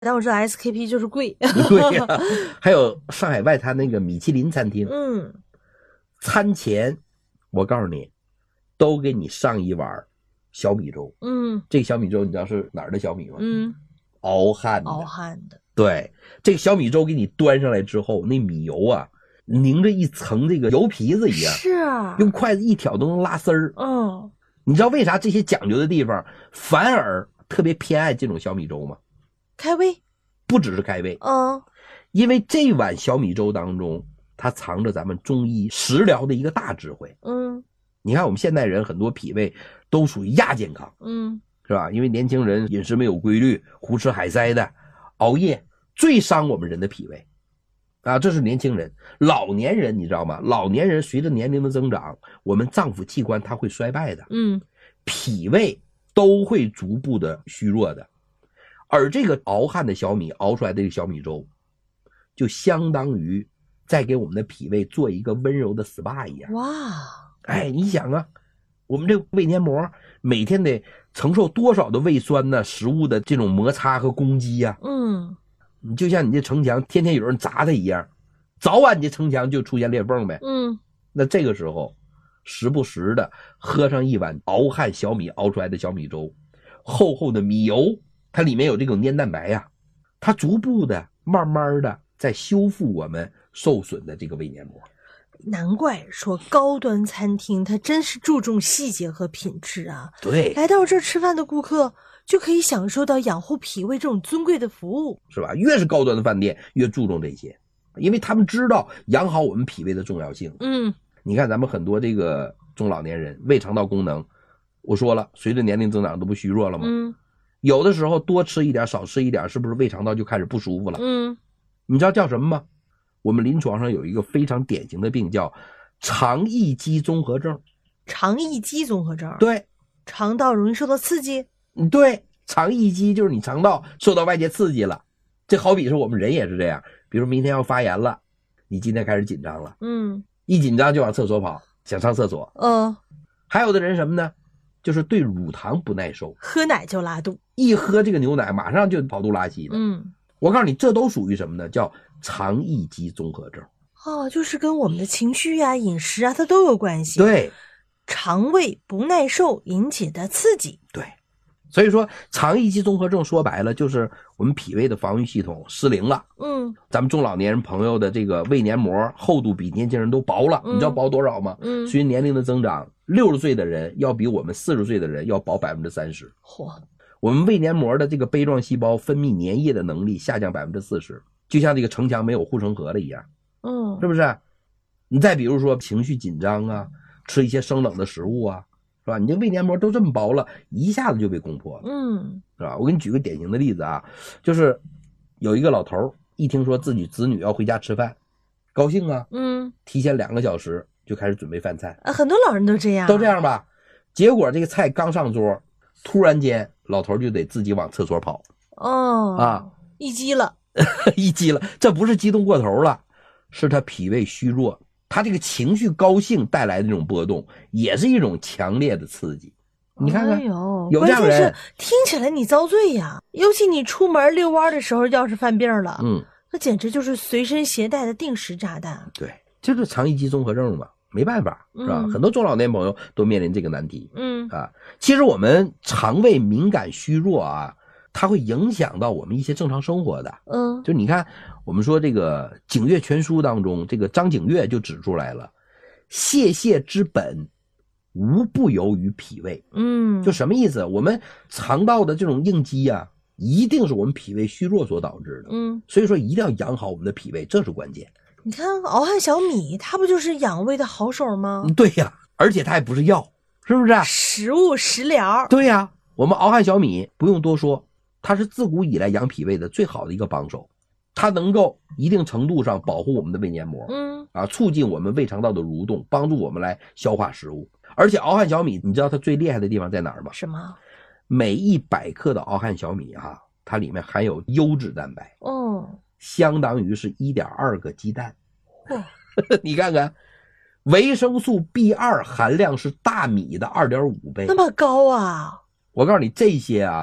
但我知道 SKP 就是贵。 对呀、还有上海外滩那个米其林餐厅，餐前我告诉你，都给你上一碗小米粥。这个小米粥你知道是哪儿的小米吗？熬汉的。对，这个小米粥给你端上来之后，那米油啊，凝着一层这个油皮子一样， 是啊， 用筷子一挑都能拉丝儿。你知道为啥这些讲究的地方反而特别偏爱这种小米粥吗？ 开胃， 不只是开胃，因为这碗小米粥当中，它藏着咱们中医食疗的一个大智慧。你看我们现代人很多脾胃都属于亚健康，是吧？因为年轻人饮食没有规律，胡吃海塞的，熬夜最伤我们人的脾胃啊，这是年轻人。老年人你知道吗？老年人随着年龄的增长，我们脏腑器官它会衰败的，脾胃都会逐步的虚弱的。而这个熬汉的小米熬出来的这个小米粥，就相当于在给我们的脾胃做一个温柔的 SPA 一样。 哇， 哎，你想啊，我们这个胃黏膜每天得承受多少的胃酸呢？食物的这种摩擦和攻击呀。你就像你这城墙天天有人砸它一样，早晚你这城墙就出现裂缝呗。那这个时候时不时的喝上一碗熬汉小米熬出来的小米粥，厚厚的米油，它里面有这种粘蛋白呀，它逐步的慢慢的在修复我们受损的这个胃黏膜。 难怪说高端餐厅它真是注重细节和品质啊。 对， 来到这儿吃饭的顾客就可以享受到养护脾胃这种尊贵的服务， 是吧？越是高端的饭店越注重这些，因为他们知道养好我们脾胃的重要性。你看咱们很多这个中老年人胃肠道功能，我说了随着年龄增长都不虚弱了吗？有的时候多吃一点少吃一点，是不是胃肠道就开始不舒服了？你知道叫什么吗？我们临床上有一个非常典型的病叫肠易激综合症。 肠易激综合症？ 对， 肠道容易受到刺激。 对，肠易激就是你肠道受到外界刺激了。这好比是我们人也是这样，比如明天要发炎了，你今天开始紧张了，一紧张就往厕所跑，想上厕所。还有的人什么呢？就是对乳糖不耐受， 喝奶就拉肚， 一喝这个牛奶马上就跑肚拉稀的。我告诉你，这都属于什么呢？叫肠易激综合症。 就是跟我们的情绪啊、饮食啊，它都有关系。 对， 肠胃不耐受引起的刺激。 对，所以说肠易激综合症说白了就是我们脾胃的防御系统失灵了。咱们中老年人朋友的这个胃黏膜厚度比年轻人都薄了，你知道薄多少吗？随着年龄的增长，60岁的人要比我们40岁的人要薄 30%。我们胃黏膜的这个杯状细胞分泌粘液的能力下降 40%， 就像这个城墙没有护城河了一样。是不是？你再比如说情绪紧张啊，吃一些生冷的食物啊，是吧？你这胃黏膜都这么薄了，一下子就被攻破了。是吧？我给你举个典型的例子啊，就是有一个老头一听说自己子女要回家吃饭，高兴啊，提前2个小时就开始准备饭菜。 很多老人都这样， 都这样吧？结果这个菜刚上桌，突然间老头就得自己往厕所跑。 一激了， 一激了，这不是激动过头了，是他脾胃虚弱，他这个情绪高兴带来的这种波动，也是一种强烈的刺激。你看看，有这样人， 关键是听起来你遭罪呀！尤其你出门遛弯的时候，要是犯病了，那简直就是随身携带的定时炸弹。 对，这个肠易激综合症嘛，没办法，是吧？很多中老年朋友都面临这个难题。其实我们肠胃敏感虚弱啊，它会影响到我们一些正常生活的。就你看，我们说这个《景岳全书》当中，这个张景岳就指出来了，泄之本无不由于脾胃。就什么意思？我们肠道的这种应激啊，一定是我们脾胃虚弱所导致的。所以说一定要养好我们的脾胃，这是关键。 你看熬汉小米，它不就是养胃的好手吗？ 对呀，而且它还不是药，是不是？ 食物食疗。 对呀，我们熬汉小米不用多说，它是自古以来养脾胃的最好的一个帮手，它能够一定程度上保护我们的胃黏膜，促进我们胃肠道的蠕动，帮助我们来消化食物。而且熬汉小米，你知道它最厉害的地方在哪儿吗？ 什么？ 每100克的熬汉小米啊，它里面含有优质蛋白，相当于是1.2个鸡蛋。你看看，维生素 B2 含量是大米的2.5倍， 那么高啊！ 我告诉你，这些啊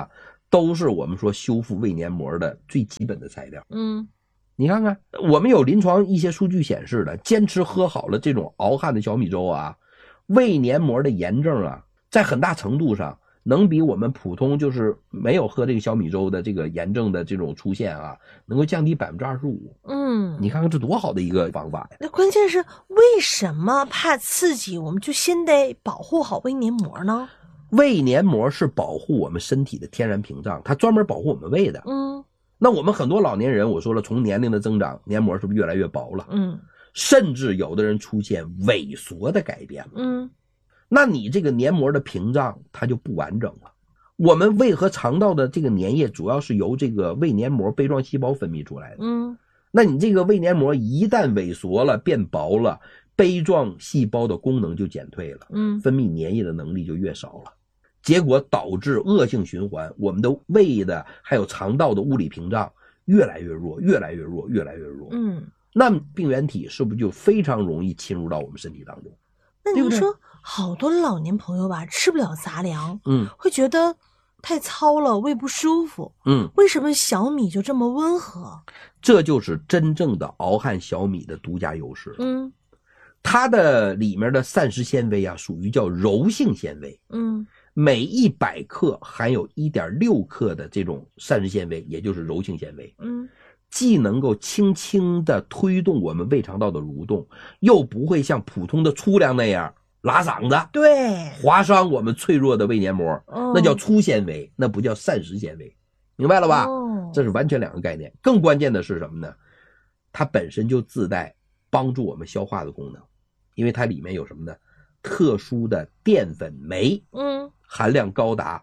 都是我们说修复胃黏膜的最基本的材料。你看看，我们有临床一些数据显示的，坚持喝好了这种熬汗的小米粥啊，胃黏膜的炎症啊，在很大程度上能比我们普通就是没有喝这个小米粥的这个炎症的这种出现啊，能够降低25%。你看看这多好的一个方法呀！ 那关键是为什么怕刺激，我们就先得保护好胃黏膜呢？ 胃黏膜是保护我们身体的天然屏障，它专门保护我们胃的。那我们很多老年人，我说了，从年龄的增长，黏膜是不是越来越薄了？甚至有的人出现萎缩的改变了。那你这个黏膜的屏障它就不完整了。我们胃和肠道的这个粘液主要是由这个胃黏膜杯状细胞分泌出来的。那你这个胃黏膜一旦萎缩了，变薄了，杯状细胞的功能就减退了，分泌粘液的能力就越少了，结果导致恶性循环，我们的胃的还有肠道的物理屏障越来越弱，越来越弱，越来越弱。那病原体是不是就非常容易侵入到我们身体当中？ 那您说好多老年朋友吧，吃不了杂粮，会觉得太糙了，胃不舒服。为什么小米就这么温和？ 这就是真正的熬汗小米的独家优势。它的里面的膳食纤维啊，属于叫柔性纤维。每100克含有 1.6 克的这种膳食纤维，也就是柔性纤维。既能够轻轻地推动我们胃肠道的蠕动，又不会像普通的粗粮那样拉嗓子， 对， 划伤我们脆弱的胃黏膜。那叫粗纤维，那不叫膳食纤维，明白了吧？这是完全两个概念。更关键的是什么呢？它本身就自带帮助我们消化的功能，因为它里面有什么呢？特殊的淀粉酶，含量高达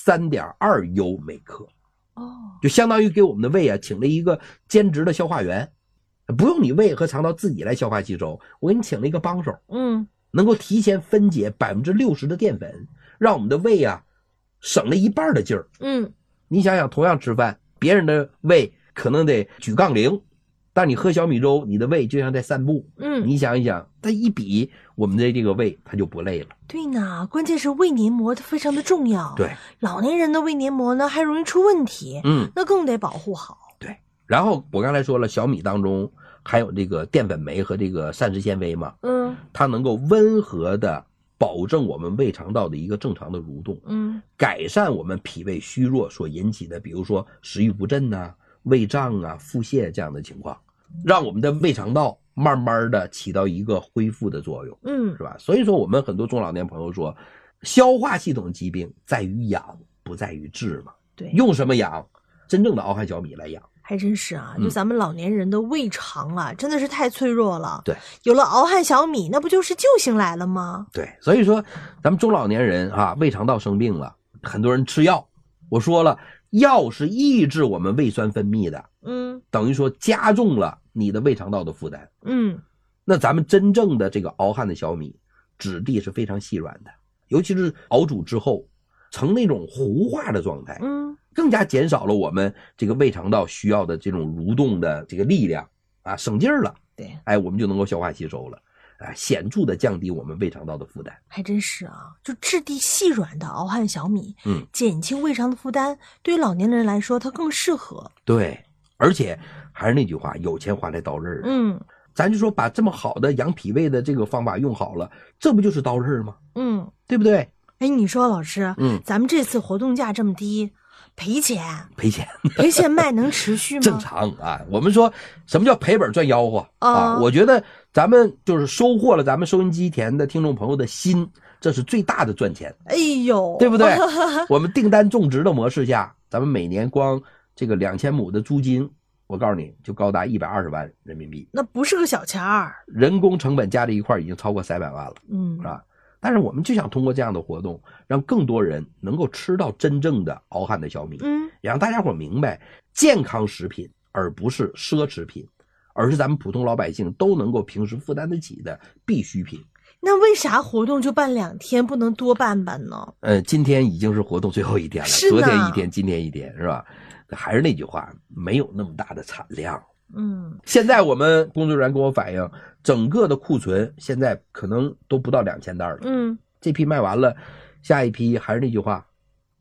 3.2 优每克。就相当于给我们的胃啊请了一个兼职的消化员，不用你胃和肠道自己来消化吸收，我给你请了一个帮手，能够提前分解 60% 的淀粉，让我们的胃啊省了一半的劲儿。你想想，同样吃饭，别人的胃可能得举杠铃，但你喝小米粥，你的胃就像在散步。你想一想，它一比，我们的这个胃它就不累了。 对呢，关键是胃黏膜它非常的重要。 对， 老年人的胃黏膜呢还容易出问题，那更得保护好。 对，然后我刚才说了，小米当中含有这个淀粉酶和这个膳食纤维嘛，它能够温和的保证我们胃肠道的一个正常的蠕动，改善我们脾胃虚弱所引起的，比如说食欲不振啊、胃胀啊、腹泻这样的情况，让我们的胃肠道慢慢的起到一个恢复的作用，是吧？所以说我们很多中老年朋友说，消化系统疾病在于养，不在于治嘛。 对， 用什么养？真正的熬汗小米来养。 还真是啊，就咱们老年人的胃肠啊，真的是太脆弱了。 对， 有了熬汗小米，那不就是救星来了吗？ 对，所以说咱们中老年人啊，胃肠道生病了，很多人吃药。我说了，药是抑制我们胃酸分泌的，等于说加重了你的胃肠道的负担。那咱们真正的这个熬汗的小米，质地是非常细软的，尤其是熬煮之后成那种糊化的状态，更加减少了我们这个胃肠道需要的这种蠕动的这个力量啊，省劲儿了。 对， 我们就能够消化吸收了，显著的降低我们胃肠道的负担。 还真是啊，就质地细软的熬汗小米，减轻胃肠的负担，对于老年人来说它更适合。 对，而且还是那句话，有钱花在刀刃上。咱就说把这么好的养脾胃的这个方法用好了，这不就是刀刃吗？对不对？ 你说老师，咱们这次活动价这么低，赔钱卖能持续吗？ 正常啊，我们说什么叫赔本赚吆喝啊？我觉得咱们就是收获了咱们收音机前的听众朋友的心，这是最大的赚钱。 哎呦， 对不对？我们订单种植的模式下，咱们每年光这个2000亩的租金，我告诉你就高达120万人民币， 那不是个小钱儿， 人工成本加在一块已经超过300万了，是吧？但是我们就想通过这样的活动，让更多人能够吃到真正的熬汗的小米，也让大家伙明白，健康食品而不是奢侈品，而是咱们普通老百姓都能够平时负担得起的必需品。 那为啥活动就办2天，不能多办办呢？ 今天已经是活动最后一天了，昨天一天，今天一天，是吧？还是那句话，没有那么大的产量。现在我们工作人员跟我反映，整个的库存现在可能都不到2000袋了。这批卖完了，下一批还是那句话，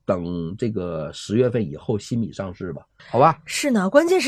等这个10月份以后新米上市吧，好吧？ 是呢，关键是